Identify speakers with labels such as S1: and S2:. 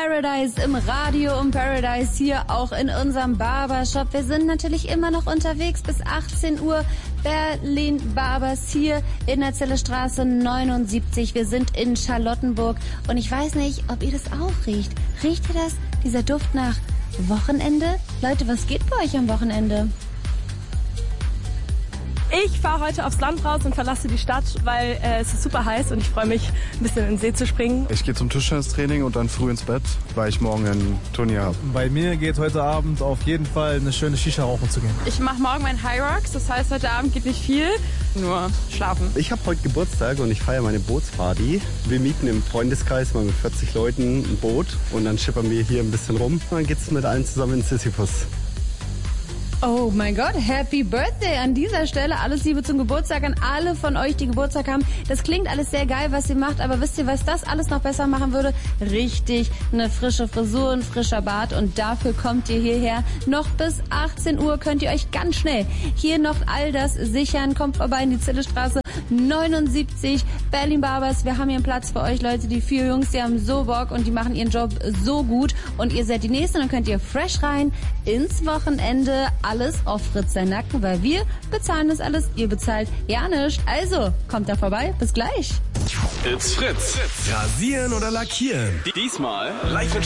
S1: Paradise im Radio und Paradise hier auch in unserem Barbershop. Wir sind natürlich immer noch unterwegs bis 18 Uhr. Berlin Barbers hier in der Zellerstraße 79. Wir sind in Charlottenburg und ich weiß nicht, ob ihr das auch riecht. Riecht ihr das? Dieser Duft nach Wochenende? Leute, was geht bei euch am Wochenende?
S2: Ich fahre heute aufs Land raus und verlasse die Stadt, weil es ist super heiß und ich freue mich, ein bisschen in den See zu springen.
S3: Ich gehe zum Tischtennistraining und dann früh ins Bett, weil ich morgen ein Turnier habe.
S4: Bei mir geht heute Abend auf jeden Fall eine schöne Shisha rauchen zu gehen.
S5: Ich mache morgen mein High Rocks, das heißt, heute Abend geht nicht viel, nur schlafen.
S6: Ich habe heute Geburtstag und ich feiere meine Bootsparty. Wir mieten im Freundeskreis mal mit 40 Leuten ein Boot und dann schippern wir hier ein bisschen rum. Und dann geht's mit allen zusammen in Sisyphus.
S1: Oh mein Gott, Happy Birthday an dieser Stelle. Alles Liebe zum Geburtstag an alle von euch, die Geburtstag haben. Das klingt alles sehr geil, was ihr macht, aber wisst ihr, was das alles noch besser machen würde? Richtig, eine frische Frisur, ein frischer Bart und dafür kommt ihr hierher. Noch bis 18 Uhr könnt ihr euch ganz schnell hier noch all das sichern. Kommt vorbei in die Zillestraße 79, Berlin Barbers. Wir haben hier einen Platz für euch, Leute, die 4 Jungs, die haben so Bock und die machen ihren Job so gut und ihr seid die Nächsten, dann könnt ihr fresh rein ins Wochenende. Alles auf Fritz sein Nacken, weil wir bezahlen das alles, ihr bezahlt ja nicht. Also, kommt da vorbei, bis gleich.
S7: It's Fritz. Rasieren oder lackieren? Diesmal live in